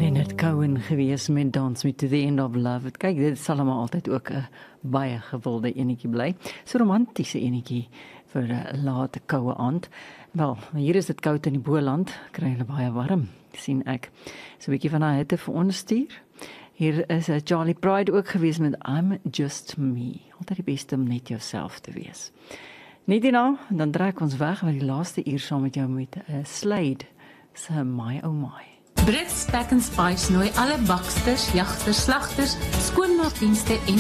Leonard Cohen gewees met Dance Me to the End of Love. Kyk, dit sal hom altyd ook 'n baie gewilde enetjie bly. So romantiese enetjie vir 'n late koue aand. Wel, hier is dit koud in die Boland, kry hulle baie warm, sien ek. So 'n bietjie van daai hitte vir ons stuur. Hier is Charlie Pride ook gewees met I'm Just Me. Altyd die beste om net jouself te wees. Net hierna, dan trek ons weg met die laaste uur saam met jou met Slade se My Oh My. Brits Pack and Spice nooi alle baksters, jagters, slagters, skoonmaakdienste en